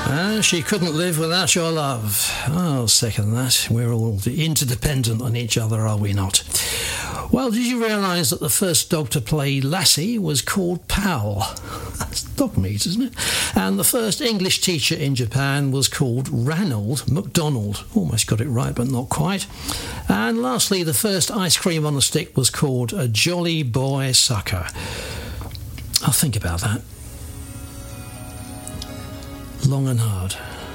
She couldn't live without your love. I'll second that. We're all interdependent on each other, are we not? Well, did you realise that the first dog to play Lassie was called Powell? That's dog meat, isn't it? And the first English teacher in Japan was called Ranald MacDonald. Almost got it right, but not quite. And lastly, the first ice cream on a stick was called a Jolly Boy Sucker. I'll think about that. Long and hard.